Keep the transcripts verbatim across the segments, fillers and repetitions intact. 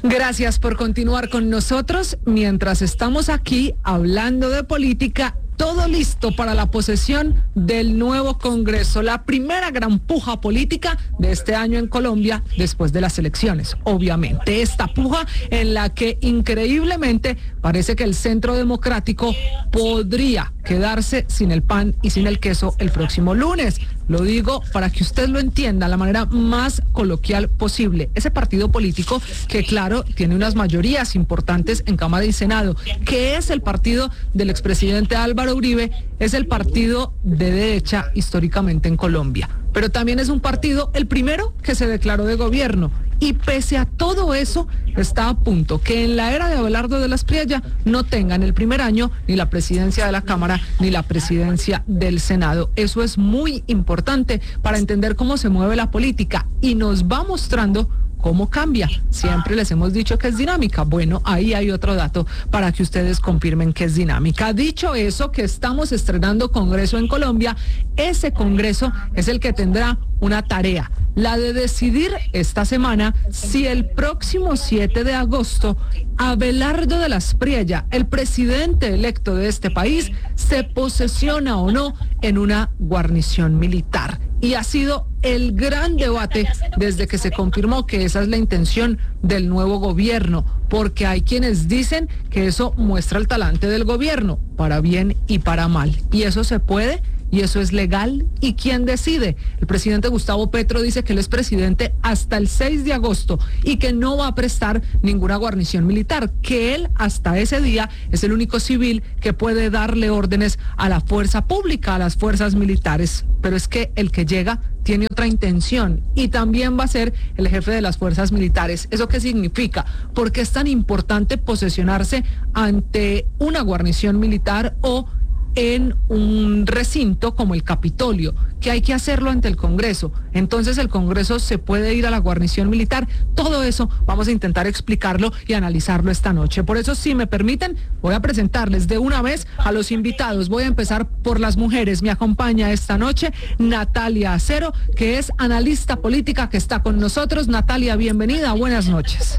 Gracias por continuar con nosotros mientras estamos aquí hablando de política. Todo listo para la posesión del nuevo Congreso, la primera gran puja política de este año en Colombia después de las elecciones, obviamente. Esta puja en la que increíblemente parece que el Centro Democrático podría quedarse sin el pan y sin el queso el próximo lunes. Lo digo para que usted lo entienda de la manera más coloquial posible. Ese partido político que, claro, tiene unas mayorías importantes en Cámara y Senado, que es el partido del expresidente Álvaro Uribe, es el partido de derecha históricamente en Colombia. Pero también es un partido, el primero que se declaró de gobierno. Y pese a todo eso, está a punto que en la era de Abelardo de la Espriella no tengan el primer año ni la presidencia de la Cámara ni la presidencia del Senado. Eso es muy importante para entender cómo se mueve la política y nos va mostrando cómo cambia. Siempre les hemos dicho que es dinámica. Bueno, ahí hay otro dato para que ustedes confirmen que es dinámica. Dicho eso, que estamos estrenando Congreso en Colombia, ese Congreso es el que tendrá una tarea, la de decidir esta semana si el próximo siete de agosto Abelardo de la Espriella, el presidente electo de este país, se posesiona o no en una guarnición militar. Y ha sido el gran debate desde que se confirmó que esa es la intención del nuevo gobierno, porque hay quienes dicen que eso muestra el talante del gobierno, para bien y para mal. Y eso se puede, y eso es legal. ¿Y quién decide? El presidente Gustavo Petro dice que él es presidente hasta el seis de agosto y que no va a prestar ninguna guarnición militar, que él hasta ese día es el único civil que puede darle órdenes a la fuerza pública, a las fuerzas militares. Pero es que el que llega tiene otra intención y también va a ser el jefe de las fuerzas militares. ¿Eso qué significa? ¿Por qué es tan importante posesionarse ante una guarnición militar o en un recinto como el Capitolio, que hay que hacerlo ante el Congreso? Entonces el Congreso se puede ir a la guarnición militar. Todo eso vamos a intentar explicarlo y analizarlo esta noche. Por eso, si me permiten, voy a presentarles de una vez a los invitados. Voy a empezar por las mujeres. Me acompaña esta noche Natalia Acero, que es analista política, que está con nosotros. Natalia, bienvenida, buenas noches.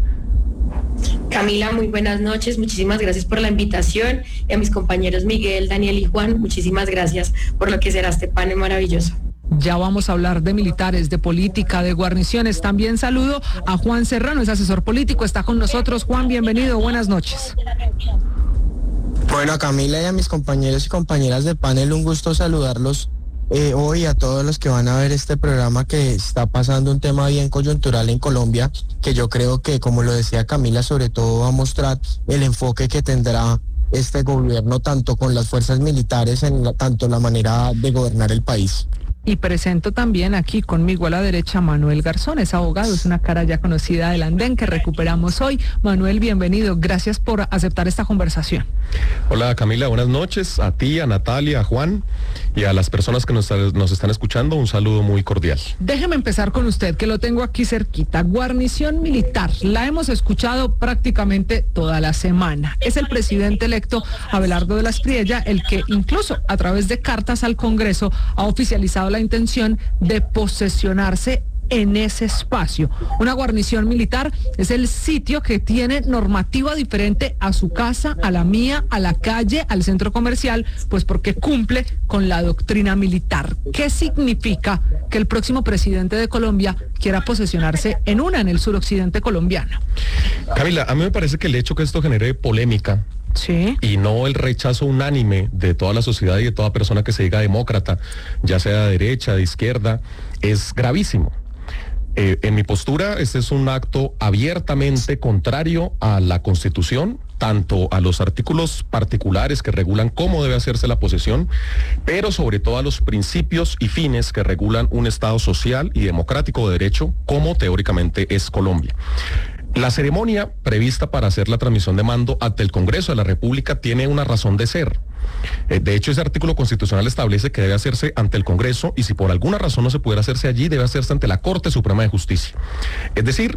Camila, muy buenas noches, muchísimas gracias por la invitación, y a mis compañeros Miguel, Daniel y Juan, muchísimas gracias por lo que será este panel maravilloso. Ya vamos a hablar de militares, de política, de guarniciones. También saludo a Juan Serrano, es asesor político, está con nosotros. Juan, bienvenido, buenas noches. Bueno, a Camila y a mis compañeros y compañeras de panel, un gusto saludarlos eh, hoy a todos los que van a ver este programa, que está pasando un tema bien coyuntural en Colombia, que yo creo que, como lo decía Camila, sobre todo va a mostrar el enfoque que tendrá este gobierno tanto con las fuerzas militares en la, tanto la manera de gobernar el país. Y presento también aquí conmigo a la derecha Manuel Garzón, es abogado, es una cara ya conocida del andén que recuperamos hoy. Manuel, bienvenido, gracias por aceptar esta conversación. Hola Camila, buenas noches, a ti, a Natalia, a Juan y a las personas que nos, nos están escuchando, un saludo muy cordial. Déjeme empezar con usted, que lo tengo aquí cerquita. Guarnición militar, la hemos escuchado prácticamente toda la semana. Es el presidente electo Abelardo de la Espriella el que incluso a través de cartas al Congreso ha oficializado la la intención de posesionarse en ese espacio. Una guarnición militar es el sitio que tiene normativa diferente a su casa, a la mía, a la calle, al centro comercial, pues porque cumple con la doctrina militar. ¿Qué significa que el próximo presidente de Colombia quiera posesionarse en una, en el suroccidente colombiano? Camila, a mí me parece que el hecho que esto genere polémica, sí, y no el rechazo unánime de toda la sociedad y de toda persona que se diga demócrata, ya sea de derecha, de izquierda, es gravísimo. Eh, en mi postura, este es un acto abiertamente contrario a la Constitución, tanto a los artículos particulares que regulan cómo debe hacerse la posesión, pero sobre todo a los principios y fines que regulan un Estado social y democrático de derecho, como teóricamente es Colombia. La ceremonia prevista para hacer la transmisión de mando ante el Congreso de la República tiene una razón de ser. Eh, de hecho, ese artículo constitucional establece que debe hacerse ante el Congreso, y si por alguna razón no se pudiera hacerse allí, debe hacerse ante la Corte Suprema de Justicia. Es decir,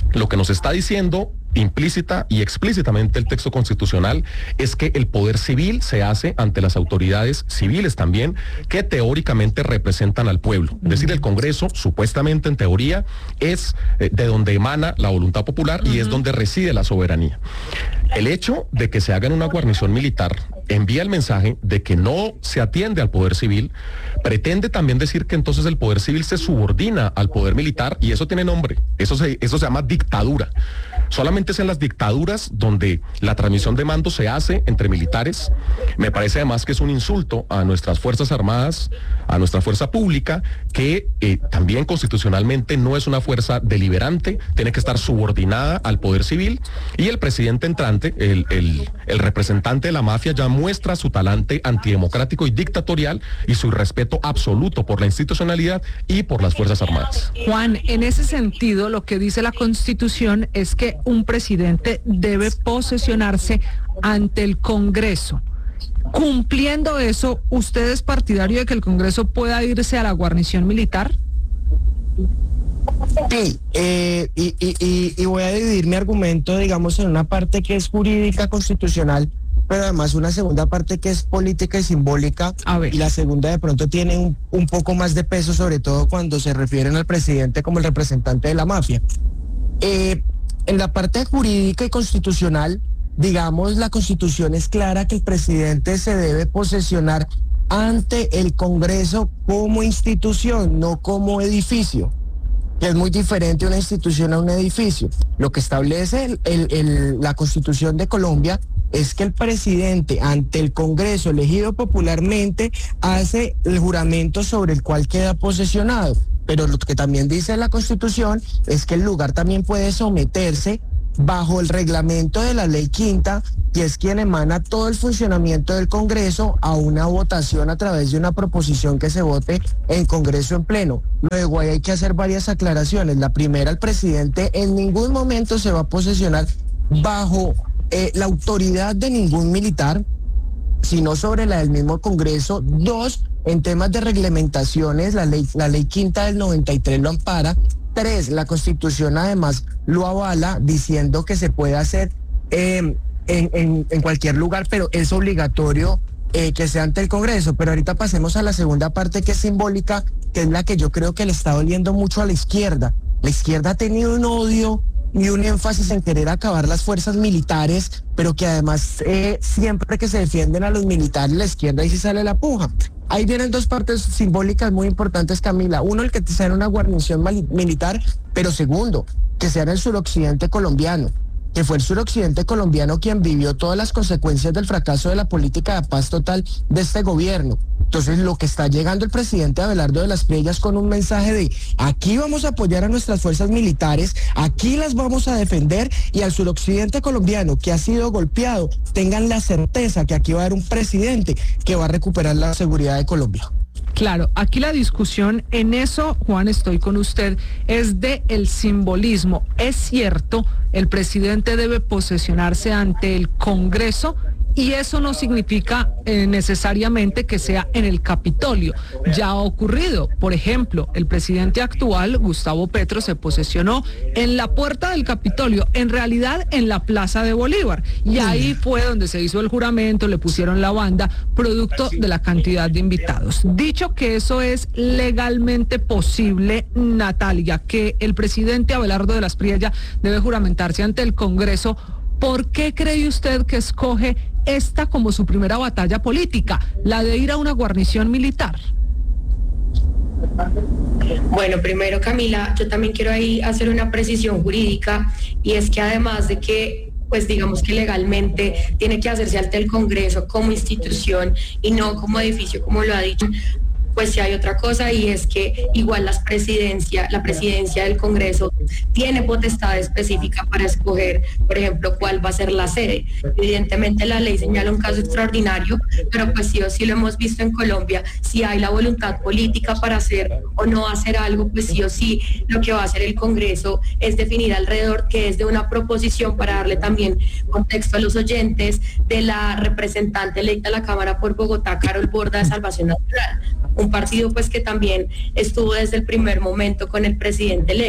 Lo que nos está diciendo implícita y explícitamente el texto constitucional es que el poder civil se hace ante las autoridades civiles también, que teóricamente representan al pueblo. Es decir, el Congreso, supuestamente en teoría, es eh, de donde emana la voluntad popular y uh-huh. es donde reside la soberanía. El hecho de que se haga en una guarnición militar envía el mensaje de que no se atiende al poder civil, pretende también decir que entonces el poder civil se subordina al poder militar, y eso tiene nombre, eso se, eso se llama dictadura. Solamente es en las dictaduras donde la transmisión de mando se hace entre militares. Me parece además que es un insulto a nuestras Fuerzas Armadas, a nuestra fuerza pública, que eh, también constitucionalmente no es una fuerza deliberante, tiene que estar subordinada al poder civil, y el presidente entrante, el, el, el representante de la mafia, ya muestra su talante antidemocrático y dictatorial y su respeto absoluto por la institucionalidad y por las Fuerzas Armadas. Juan, en ese sentido, lo que dice la Constitución es que un presidente debe posesionarse ante el Congreso. Cumpliendo eso, ¿usted es partidario de que el Congreso pueda irse a la guarnición militar? Sí, eh, y, y, y, y voy a dividir mi argumento, digamos, en una parte que es jurídica, constitucional, pero además una segunda parte que es política y simbólica, y la segunda de pronto tiene un, un poco más de peso, sobre todo cuando se refieren al presidente como el representante de la mafia. Eh, en la parte jurídica y constitucional, digamos, la Constitución es clara que el presidente se debe posesionar ante el Congreso como institución, no como edificio, que es muy diferente una institución a un edificio. Lo que establece el, el, el, la Constitución de Colombia es que el presidente ante el Congreso elegido popularmente hace el juramento sobre el cual queda posesionado. Pero lo que también dice la Constitución es que el lugar también puede someterse bajo el reglamento de la ley quinta, que es quien emana todo el funcionamiento del Congreso, a una votación a través de una proposición que se vote en Congreso en pleno. Luego ahí hay que hacer varias aclaraciones. La primera, el presidente en ningún momento se va a posesionar bajo eh, la autoridad de ningún militar, sino sobre la del mismo Congreso. Dos, en temas de reglamentaciones, la ley, la ley quinta del noventa y tres lo ampara. Tres, la Constitución además lo avala diciendo que se puede hacer eh, en, en, en cualquier lugar, pero es obligatorio eh, que sea ante el Congreso. Pero ahorita pasemos a la segunda parte, que es simbólica, que es la que yo creo que le está doliendo mucho a la izquierda. La izquierda ha tenido un odio y un énfasis en querer acabar las fuerzas militares, pero que además eh, siempre que se defienden a los militares, la izquierda ahí sí sale la puja. Ahí vienen dos partes simbólicas muy importantes, Camila. Uno, el que sea en una guarnición militar, pero segundo, que sea en el suroccidente colombiano, que fue el suroccidente colombiano quien vivió todas las consecuencias del fracaso de la política de paz total de este gobierno. Entonces, lo que está llegando el presidente Abelardo de las Priellas con un mensaje de aquí vamos a apoyar a nuestras fuerzas militares, aquí las vamos a defender, y al suroccidente colombiano que ha sido golpeado, tengan la certeza que aquí va a haber un presidente que va a recuperar la seguridad de Colombia. Claro, aquí la discusión en eso, Juan, estoy con usted, es de el simbolismo. Es cierto, el presidente debe posesionarse ante el Congreso, y eso no significa eh, necesariamente que sea en el Capitolio. Ya ha ocurrido. Por ejemplo, el presidente actual, Gustavo Petro, se posesionó en la puerta del Capitolio, en realidad en la Plaza de Bolívar. Y ahí fue donde se hizo el juramento, le pusieron la banda, producto de la cantidad de invitados. Dicho que eso es legalmente posible, Natalia, que el presidente Abelardo de las Priellas debe juramentarse ante el Congreso, ¿por qué cree usted que escoge esta como su primera batalla política, la de ir a una guarnición militar? Bueno, primero, Camila, yo también quiero ahí hacer una precisión jurídica, y es que además de que pues digamos que legalmente tiene que hacerse ante el Congreso como institución y no como edificio, como lo ha dicho, pues sí hay otra cosa, y es que igual las presidencia, la presidencia del Congreso tiene potestad específica para escoger, por ejemplo, cuál va a ser la sede. Evidentemente la ley señala un caso extraordinario, pero pues sí o sí lo hemos visto en Colombia, si hay la voluntad política para hacer o no hacer algo, pues sí o sí lo que va a hacer el Congreso es definir alrededor, que es de una proposición, para darle también contexto a los oyentes, de la representante electa a la Cámara por Bogotá, Carol Borda, de Salvación Natural, un partido pues que también estuvo desde el primer momento con el presidente electo.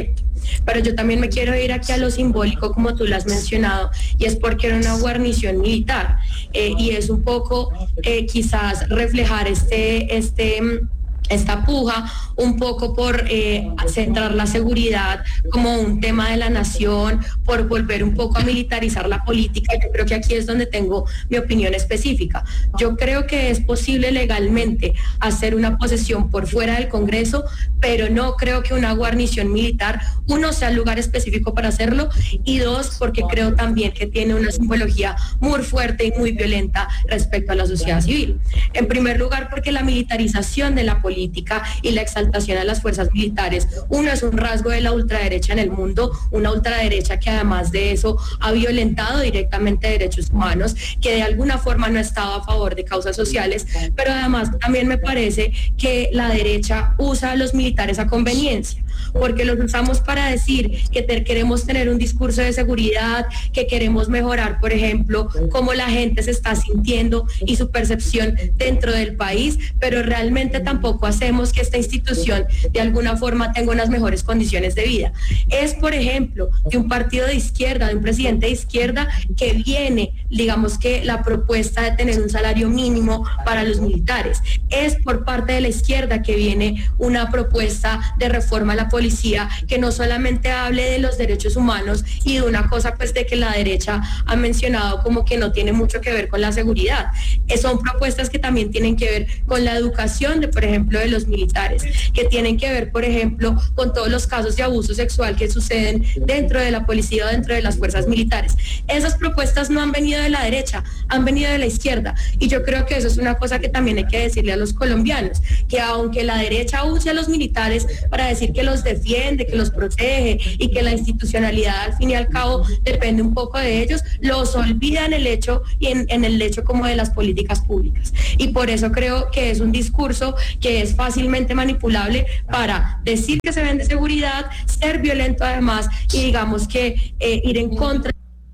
Pero yo también me quiero ir aquí a lo simbólico, como tú lo has mencionado, y es porque era una guarnición militar, eh, y es un poco eh, quizás reflejar este, este esta puja un poco por eh, centrar la seguridad como un tema de la nación, por volver un poco a militarizar la política. Yo creo que aquí es donde tengo mi opinión específica. Yo creo que es posible legalmente hacer una posesión por fuera del Congreso, pero no creo que una guarnición militar, uno, sea el lugar específico para hacerlo, y dos, porque creo también que tiene una simbología muy fuerte y muy violenta respecto a la sociedad civil. En primer lugar, porque la militarización de la política política y la exaltación a las fuerzas militares, uno, es un rasgo de la ultraderecha en el mundo, una ultraderecha que además de eso ha violentado directamente derechos humanos, que de alguna forma no ha estado a favor de causas sociales, pero además también me parece que la derecha usa a los militares a conveniencia, porque los usamos para decir que te, queremos tener un discurso de seguridad, que queremos mejorar, por ejemplo, cómo la gente se está sintiendo y su percepción dentro del país, pero realmente tampoco hacemos que esta institución de alguna forma tenga unas mejores condiciones de vida. Es, por ejemplo, de un partido de izquierda, de un presidente de izquierda, que viene, digamos que la propuesta de tener un salario mínimo para los militares. Es por parte de la izquierda que viene una propuesta de reforma a la policía que no solamente hable de los derechos humanos y de una cosa pues de que la derecha ha mencionado como que no tiene mucho que ver con la seguridad. Eh, son propuestas que también tienen que ver con la educación de, por ejemplo, de los militares, que tienen que ver, por ejemplo, con todos los casos de abuso sexual que suceden dentro de la policía o dentro de las fuerzas militares. Esas propuestas no han venido de la derecha, han venido de la izquierda, y yo creo que eso es una cosa que también hay que decirle a los colombianos, que aunque la derecha use a los militares para decir que los defiende, que los protege y que la institucionalidad al fin y al cabo depende un poco de ellos, los olvida en el hecho y en, en el hecho como de las políticas públicas. Y por eso creo que es un discurso que es fácilmente manipulable para decir que se vende seguridad, ser violento además y digamos que eh, ir en contra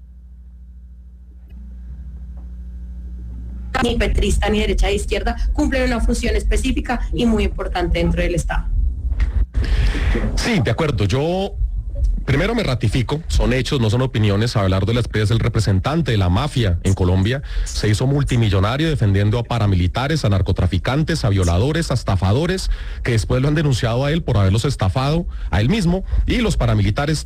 ni petrista ni derecha ni izquierda, cumplen una función específica y muy importante dentro del Estado. Sí, de acuerdo. Yo primero me ratifico, son hechos, no son opiniones. Abelardo Lespres, el representante de la mafia en Colombia, se hizo multimillonario defendiendo a paramilitares, a narcotraficantes, a violadores, a estafadores, que después lo han denunciado a él por haberlos estafado a él mismo, y los paramilitares